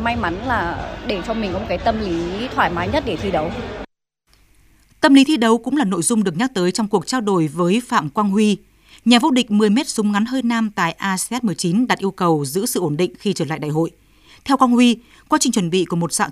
may mắn là để cho mình có một cái tâm lý thoải mái nhất để thi đấu. Tâm lý thi đấu cũng là nội dung được nhắc tới trong cuộc trao đổi với Phạm Quang Huy. Nhà vô địch 10m súng ngắn hơi nam tại ASEAN 19 đặt yêu cầu giữ sự ổn định khi trở lại đại hội. Theo Quang Huy, quá trình chuẩn bị của một xạ